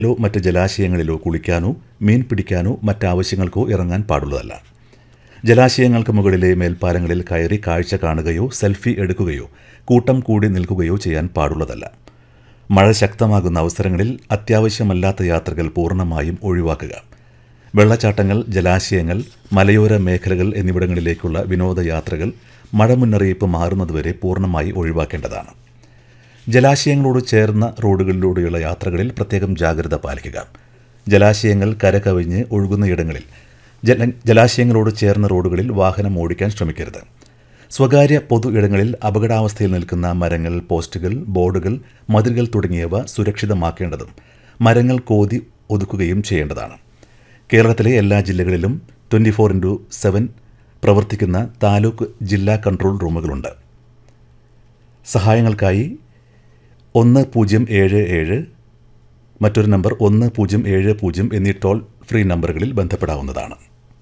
മറ്റ് ജലാശയങ്ങളിലോ കുളിക്കാനോ മീൻ പിടിക്കാനോ മറ്റാവശ്യങ്ങൾക്കോ ഇറങ്ങാൻ പാടുള്ളതല്ല. ജലാശയങ്ങൾക്ക് മുകളിലെ മേൽപ്പാലങ്ങളിൽ കയറി കാഴ്ച കാണുകയോ സെൽഫി എടുക്കുകയോ കൂട്ടം കൂടി നിൽക്കുകയോ ചെയ്യാൻ പാടുള്ളതല്ല. മഴ ശക്തമാകുന്ന അവസരങ്ങളിൽ അത്യാവശ്യമല്ലാത്ത യാത്രകൾ പൂർണ്ണമായും ഒഴിവാക്കുക. വെള്ളച്ചാട്ടങ്ങൾ, ജലാശയങ്ങൾ, മലയോര മേഖലകൾ എന്നിവിടങ്ങളിലേക്കുള്ള വിനോദയാത്രകൾ മഴ മുന്നറിയിപ്പ് മാറുന്നതുവരെ പൂർണ്ണമായി ഒഴിവാക്കേണ്ടതാണ്. ജലാശയങ്ങളോട് ചേർന്ന റോഡുകളിലൂടെയുള്ള യാത്രകളിൽ പ്രത്യേകം ജാഗ്രത പാലിക്കുക. ജലാശയങ്ങൾ കരകവിഞ്ഞ് ഒഴുകുന്നയിടങ്ങളിൽ ജലാശയങ്ങളോട് ചേർന്ന റോഡുകളിൽ വാഹനം ഓടിക്കാൻ ശ്രമിക്കരുത്. സ്വകാര്യ പൊതു ഇടങ്ങളിൽ അപകടാവസ്ഥയിൽ നിൽക്കുന്ന മരങ്ങൾ, പോസ്റ്റുകൾ, ബോർഡുകൾ, മതിലുകൾ തുടങ്ങിയവ സുരക്ഷിതമാക്കേണ്ടതും മരങ്ങൾ കോതി ഒതുക്കുകയും ചെയ്യേണ്ടതാണ്. കേരളത്തിലെ എല്ലാ ജില്ലകളിലും 24/7 പ്രവർത്തിക്കുന്ന താലൂക്ക് ജില്ലാ കൺട്രോൾ റൂമുകളുണ്ട്. സഹായങ്ങൾക്കായി 1077, മറ്റൊരു നമ്പർ 1070 എന്നീ ടോൾ ഫ്രീ നമ്പറുകളിൽ ബന്ധപ്പെടാവുന്നതാണ്.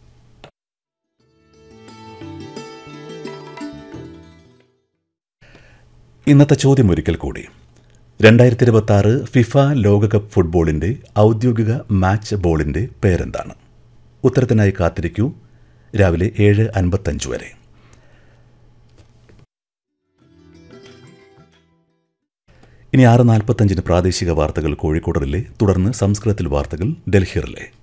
ഇന്നത്തെ ചോദ്യം ഒരിക്കൽ കൂടി. 2026 ഫിഫ ലോകകപ്പ് ഫുട്ബോളിൻ്റെ ഔദ്യോഗിക മാച്ച് ബോളിൻ്റെ പേരെന്താണ്? ഉത്തരത്തിനായി കാത്തിരിക്കൂ രാവിലെ 7:55 വരെ. ഇനി 6:45 പ്രാദേശിക വാർത്തകൾ കോഴിക്കോട് റിലേ, തുടർന്ന് സംസ്കൃതത്തിൽ വാർത്തകൾ ഡൽഹി റിലേ.